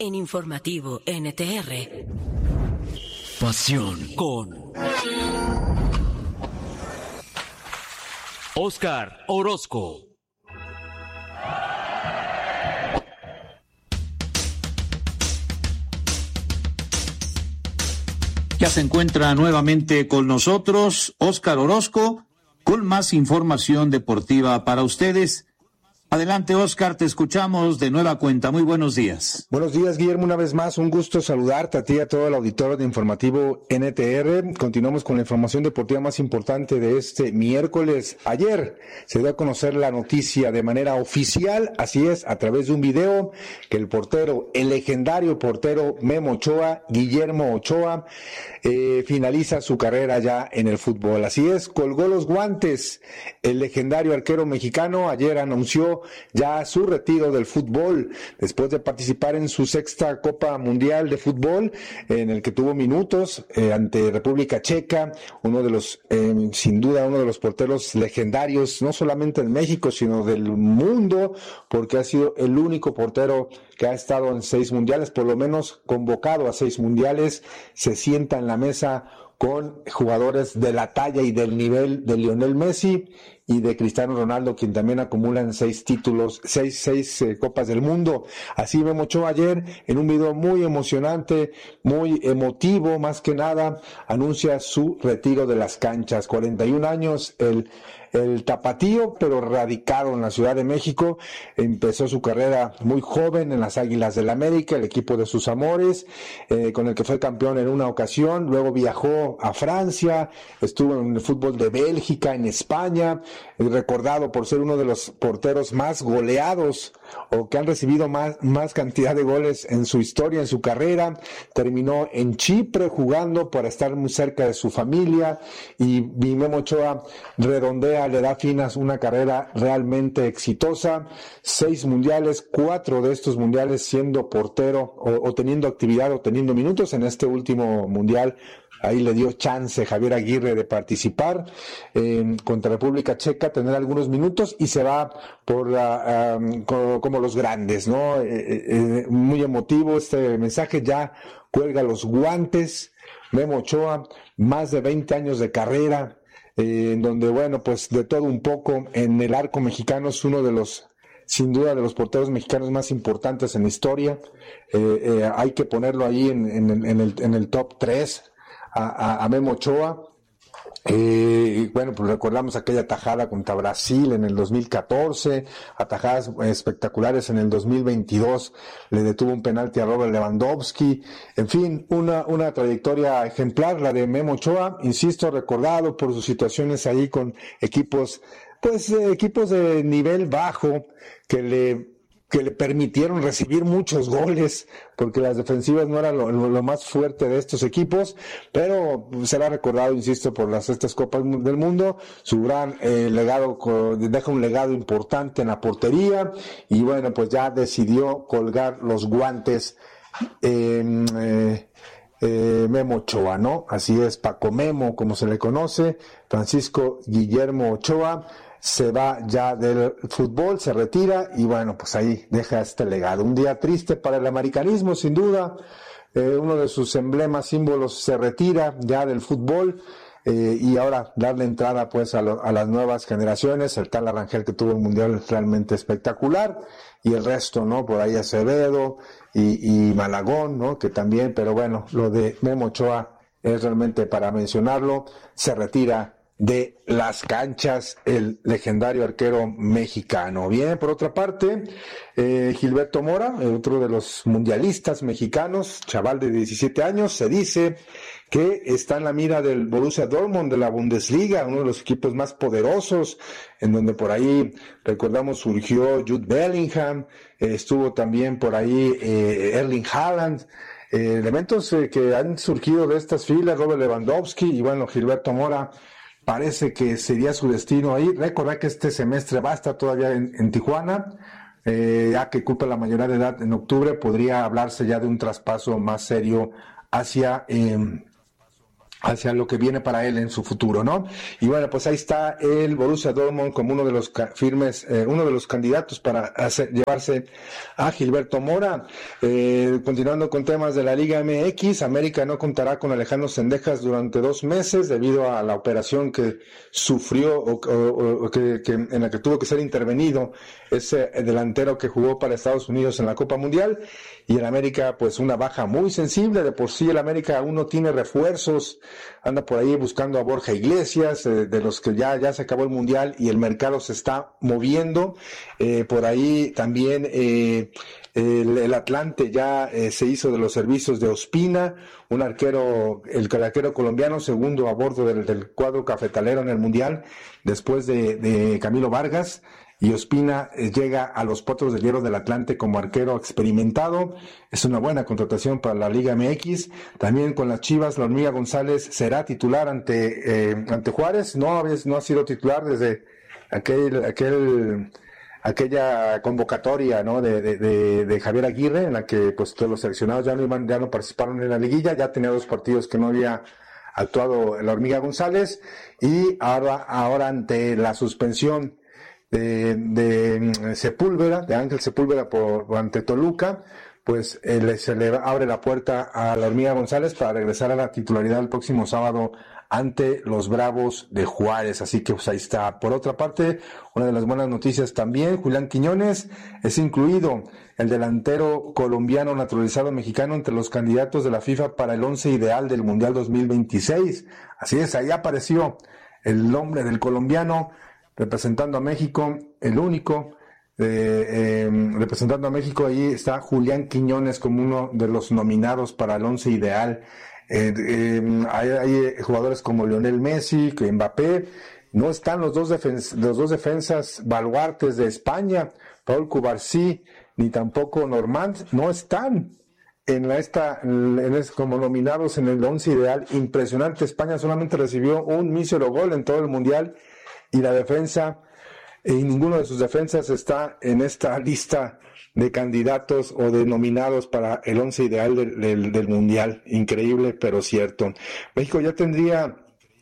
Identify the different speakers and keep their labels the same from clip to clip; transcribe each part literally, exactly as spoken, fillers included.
Speaker 1: en Informativo N T R.
Speaker 2: Pasión con Óscar Orozco.
Speaker 3: Ya se encuentra nuevamente con nosotros Óscar Orozco con más información deportiva para ustedes. Adelante, Óscar, te escuchamos de nueva cuenta. Muy buenos días.
Speaker 4: Buenos días, Guillermo, una vez más, un gusto saludarte a ti y a todo el auditorio de Informativo N T R. Continuamos con la información deportiva más importante de este miércoles. Ayer se dio a conocer la noticia de manera oficial, así es, a través de un video, que el portero, el legendario portero Memo Ochoa, Guillermo Ochoa, eh, finaliza su carrera ya en el fútbol. Así es, colgó los guantes. El legendario arquero mexicano ayer anunció ya su retiro del fútbol después de participar en su sexta Copa Mundial de Fútbol, en el que tuvo minutos eh, ante República Checa, uno de los, eh, sin duda, uno de los porteros legendarios, no solamente en México, sino del mundo, porque ha sido el único portero que ha estado en seis mundiales, por lo menos convocado a seis mundiales, se sienta en la mesa con jugadores de la talla y del nivel de Lionel Messi y de Cristiano Ronaldo, quien también acumulan seis títulos, seis, seis eh, Copas del Mundo. Así Memo Ochoa ayer, en un video muy emocionante, muy emotivo, más que nada, anuncia su retiro de las canchas. cuarenta y un años, el El tapatío, pero radicado en la Ciudad de México, empezó su carrera muy joven en las Águilas del América, el equipo de sus amores, eh, con el que fue campeón en una ocasión. Luego viajó a Francia, estuvo en el fútbol de Bélgica, en España, eh, recordado por ser uno de los porteros más goleados o que han recibido más, más cantidad de goles en su historia, en su carrera. Terminó en Chipre jugando para estar muy cerca de su familia, y Memo Ochoa redondea, le da fin a una carrera realmente exitosa. Seis mundiales, cuatro de estos mundiales siendo portero o, o teniendo actividad o teniendo minutos. En este último mundial ahí le dio chance Javier Aguirre de participar eh, contra República Checa, tener algunos minutos, y se va por la, um, como, como los grandes, ¿no? Eh, eh, muy emotivo este mensaje. Ya cuelga los guantes Memo Ochoa, más de veinte años de carrera, eh, en donde, bueno, pues de todo un poco en el arco mexicano. Es uno de los, sin duda, de los porteros mexicanos más importantes en la historia. Eh, eh, hay que ponerlo ahí en, en, en, el, en el top tres. A, a, a Memo Ochoa. Eh, bueno, pues recordamos aquella tajada contra Brasil en el dos mil catorce, atajadas espectaculares en el dos mil veintidós, le detuvo un penalti a Robert Lewandowski. En fin, una, una trayectoria ejemplar la de Memo Ochoa, insisto, recordado por sus situaciones ahí con equipos, pues eh, equipos de nivel bajo, que le que le permitieron recibir muchos goles, porque las defensivas no eran lo, lo más fuerte de estos equipos, pero será recordado, insisto, por las estas Copas del Mundo. Su gran eh, legado, deja un legado importante en la portería, y bueno, pues ya decidió colgar los guantes eh, eh, eh, Memo Ochoa, ¿no? Así es, Paco Memo, como se le conoce, Francisco Guillermo Ochoa, se va ya del fútbol, se retira, y bueno, pues ahí deja este legado. Un día triste para el americanismo, sin duda. Eh, uno de sus emblemas, símbolos, se retira ya del fútbol, eh, y ahora darle entrada pues a, lo, a las nuevas generaciones. El tal Arrangel, que tuvo un mundial realmente espectacular, y el resto, ¿no? Por ahí Acevedo y, y Malagón, ¿no? Que también, pero bueno, lo de Memo Ochoa es realmente para mencionarlo. Se retira de las canchas el legendario arquero mexicano. Bien, por otra parte, eh, Gilberto Mora, otro de los mundialistas mexicanos, chaval de diecisiete años, se dice que está en la mira del Borussia Dortmund de la Bundesliga, uno de los equipos más poderosos, en donde por ahí, recordamos, surgió Jude Bellingham, eh, estuvo también por ahí eh, Erling Haaland, eh, elementos eh, que han surgido de estas filas, Robert Lewandowski, y bueno, Gilberto Mora parece que sería su destino ahí. Recordar que este semestre va a estar todavía en, en Tijuana, eh, ya que cumple la mayoría de edad en octubre. Podría hablarse ya de un traspaso más serio hacia, eh, hacia lo que viene para él en su futuro, ¿no? Y bueno, pues ahí está el Borussia Dortmund como uno de los ca- firmes, eh, uno de los candidatos para hacer, llevarse a Gilberto Mora. Eh, continuando con temas de la Liga M X, América no contará con Alejandro Zendejas durante dos meses debido a la operación que sufrió o, o, o que, que, en la que tuvo que ser intervenido ese delantero que jugó para Estados Unidos en la Copa Mundial. Y el América, pues una baja muy sensible. De por sí el América aún no tiene refuerzos, anda por ahí buscando a Borja Iglesias, eh, de los que ya, ya se acabó el Mundial y el mercado se está moviendo. Eh, por ahí también eh, el, el Atlante ya eh, se hizo de los servicios de Ospina, un arquero, el arquero colombiano, segundo a bordo del, del cuadro cafetalero en el Mundial, después de, de Camilo Vargas. Y Ospina eh, llega a los Potros de Hierro del Atlante como arquero experimentado. Es una buena contratación para la Liga M X. También con las Chivas, la Hormiga González será titular ante eh, ante Juárez. No, no ha sido titular desde aquel aquel aquella convocatoria, ¿no? de, de, de, de Javier Aguirre, en la que pues todos los seleccionados ya no iban, ya no participaron en la liguilla. Ya tenía dos partidos que no había actuado la Hormiga González, y ahora ahora ante la suspensión De, de Sepúlveda, de Ángel Sepúlveda por, por ante Toluca, pues eh, se le abre la puerta a la Hormiga González para regresar a la titularidad el próximo sábado ante los Bravos de Juárez. Así que pues ahí está. Por otra parte, una de las buenas noticias también, Julián Quiñones es incluido, el delantero colombiano naturalizado mexicano, entre los candidatos de la FIFA para el once ideal del Mundial dos mil veintiséis. Así es, ahí apareció el nombre del colombiano representando a México, el único, eh, eh, representando a México. Ahí está Julián Quiñones como uno de los nominados para el once ideal. Eh, eh, hay, hay jugadores como Lionel Messi, que Mbappé. No están los dos, defens- los dos defensas baluartes de España, Paul Cubarsí, ni tampoco Normand, no están en la esta en es, como nominados en el once ideal. Impresionante. España solamente recibió un mísero gol en todo el Mundial, y la defensa, y ninguno de sus defensas está en esta lista de candidatos o de nominados para el once ideal del, del, del Mundial. Increíble, pero cierto. México ya tendría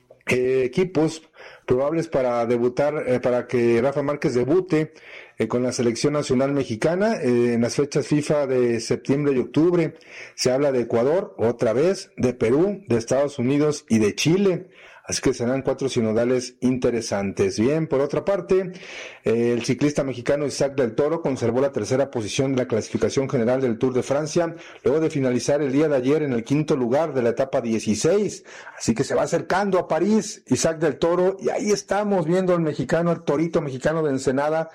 Speaker 4: eh, equipos probables para debutar, eh, para que Rafa Márquez debute eh, con la selección nacional mexicana eh, en las fechas FIFA de septiembre y octubre. Se habla de Ecuador, otra vez, de Perú, de Estados Unidos y de Chile. Así que serán cuatro sinodales interesantes. Bien, por otra parte, eh, el ciclista mexicano Isaac del Toro conservó la tercera posición de la clasificación general del Tour de Francia, luego de finalizar el día de ayer en el quinto lugar de la etapa dieciséis. Así que se va acercando a París Isaac del Toro, y ahí estamos viendo al mexicano, el torito mexicano de Ensenada,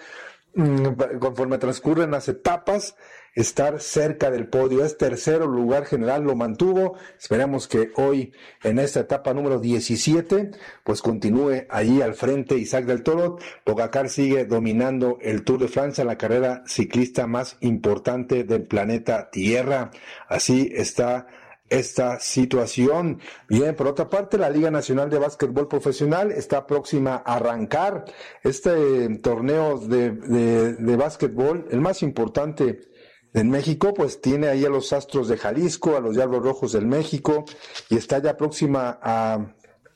Speaker 4: mmm, conforme transcurren las etapas, estar cerca del podio. Es tercero lugar general, lo mantuvo. Esperamos que hoy, en esta etapa número diecisiete, pues continúe allí al frente Isaac del Toro. Pogacar sigue dominando el Tour de Francia, la carrera ciclista más importante del planeta Tierra. Así está esta situación. Bien, por otra parte, la Liga Nacional de Básquetbol Profesional está próxima a arrancar. Este torneo de, de, de básquetbol, el más importante en México, pues tiene ahí a los Astros de Jalisco, a los Diablos Rojos del México, y está ya próxima a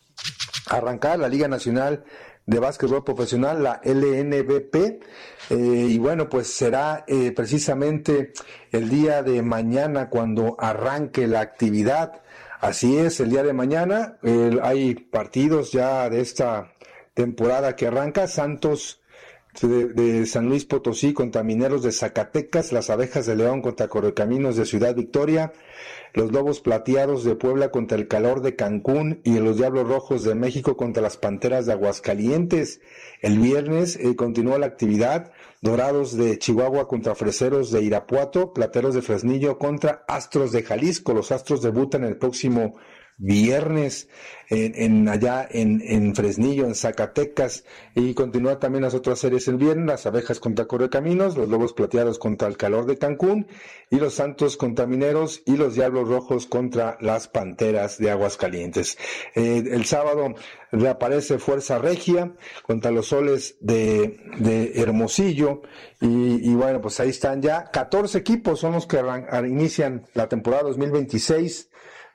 Speaker 4: arrancar la Liga Nacional de Básquetbol Profesional, la L N B P, eh, y bueno, pues será eh, precisamente el día de mañana cuando arranque la actividad. Así es, el día de mañana eh, hay partidos ya de esta temporada que arranca. Santos De, de San Luis Potosí contra Mineros de Zacatecas, las Abejas de León contra Correcaminos de Ciudad Victoria, los Lobos Plateados de Puebla contra el Calor de Cancún, y los Diablos Rojos de México contra las Panteras de Aguascalientes. El viernes eh, continúa la actividad. Dorados de Chihuahua contra Freseros de Irapuato, Plateros de Fresnillo contra Astros de Jalisco. Los Astros debutan el próximo viernes en, en allá en, en Fresnillo, en Zacatecas, y continúa también las otras series el viernes: las Abejas contra Correcaminos, los Lobos Plateados contra el Calor de Cancún, y los Santos contra Mineros, y los Diablos Rojos contra las Panteras de Aguascalientes. Eh, el sábado reaparece Fuerza Regia contra los Soles de, de Hermosillo, y, y bueno, pues ahí están ya catorce equipos, son los que arran- inician la temporada dos mil veintiséis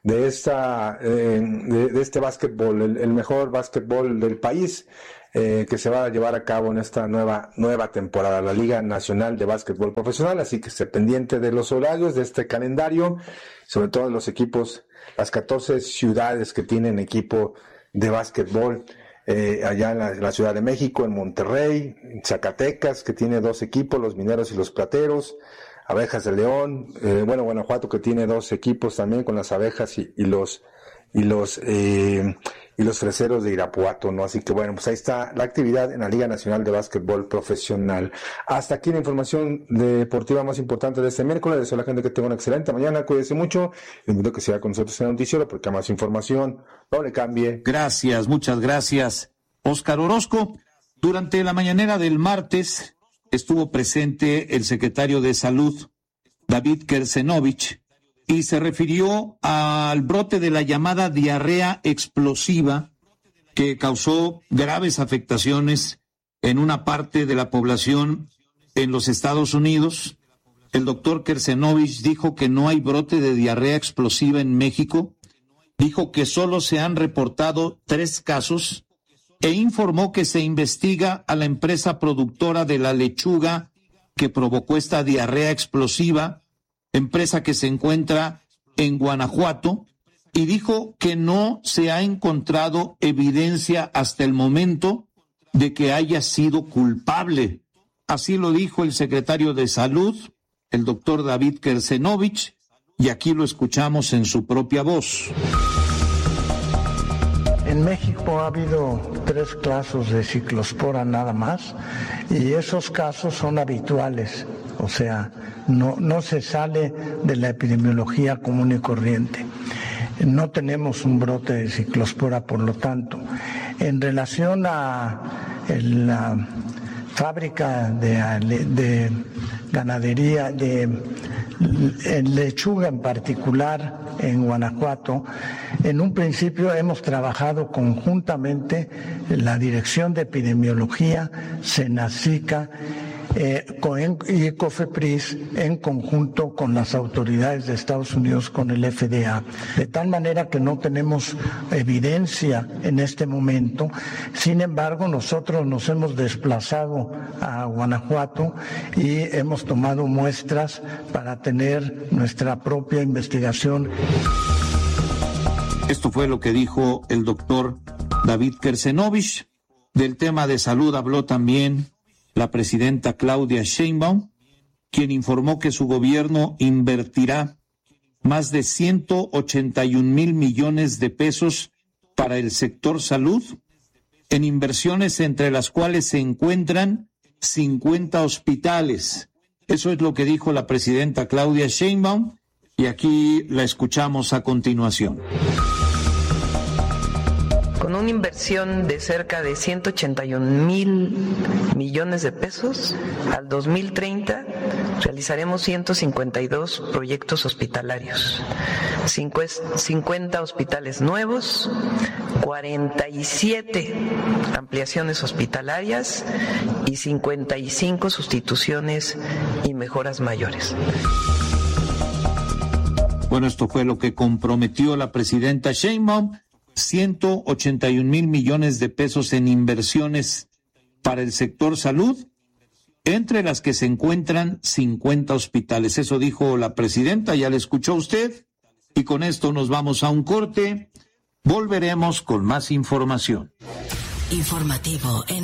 Speaker 4: de esta eh, de, de este básquetbol, el, el mejor básquetbol del país, eh, que se va a llevar a cabo en esta nueva nueva temporada, la Liga Nacional de Básquetbol Profesional. Así que esté pendiente de los horarios, de este calendario, sobre todo los equipos, las catorce ciudades que tienen equipo de básquetbol, eh, allá en la, en la Ciudad de México, en Monterrey, en Zacatecas, que tiene dos equipos, los Mineros y los Plateros, Abejas de León, eh, bueno, Guanajuato, que tiene dos equipos también, con las Abejas y, y los y los eh, y los Freseros de Irapuato, ¿no? Así que bueno, pues ahí está la actividad en la Liga Nacional de Básquetbol Profesional. Hasta aquí la información deportiva más importante de este miércoles. Deseo a la gente que tenga una excelente mañana, cuídese mucho, les invito a que siga con nosotros en el noticiero, porque más información, no le cambie.
Speaker 3: Gracias, muchas gracias, Óscar Orozco. Durante la mañanera del martes estuvo presente el secretario de Salud, David Kersenovich, y se refirió al brote de la llamada diarrea explosiva que causó graves afectaciones en una parte de la población en los Estados Unidos. El doctor Kersenovich dijo que no hay brote de diarrea explosiva en México, dijo que solo se han reportado tres casos e informó que se investiga a la empresa productora de la lechuga que provocó esta diarrea explosiva, empresa que se encuentra en Guanajuato, y dijo que no se ha encontrado evidencia hasta el momento de que haya sido culpable. Así lo dijo el secretario de Salud, el doctor David Kersenovich, y aquí lo escuchamos en su propia voz.
Speaker 5: En México ha habido tres casos de ciclospora nada más, y esos casos son habituales, o sea, no, no se sale de la epidemiología común y corriente. No tenemos un brote de ciclospora, por lo tanto. En relación a la fábrica de, de ganadería, de lechuga en particular, en Guanajuato, en un principio hemos trabajado conjuntamente la Dirección de Epidemiología, Senacica eh, y COFEPRIS, en conjunto con las autoridades de Estados Unidos, con el F D A, de tal manera que no tenemos evidencia en este momento. Sin embargo, nosotros nos hemos desplazado a Guanajuato y hemos tomado muestras para tener nuestra propia investigación.
Speaker 3: Esto fue lo que dijo el doctor David Kersenovich. Del tema de salud habló también la presidenta Claudia Sheinbaum, quien informó que su gobierno invertirá más de ciento ochenta y un mil millones de pesos para el sector salud, en inversiones entre las cuales se encuentran cincuenta hospitales. Eso es lo que dijo la presidenta Claudia Sheinbaum, y aquí la escuchamos a continuación.
Speaker 6: Con una inversión de cerca de ciento ochenta y un mil millones de pesos, al dos mil treinta realizaremos ciento cincuenta y dos proyectos hospitalarios, cincuenta hospitales nuevos, cuarenta y siete ampliaciones hospitalarias y cincuenta y cinco sustituciones y mejoras mayores.
Speaker 3: Bueno, esto fue lo que comprometió la presidenta Sheinbaum, ciento ochenta y un mil millones de pesos en inversiones para el sector salud, entre las que se encuentran cincuenta hospitales. Eso dijo la presidenta, ya le escuchó usted, y con esto nos vamos a un corte. Volveremos con más información.
Speaker 1: Informativo en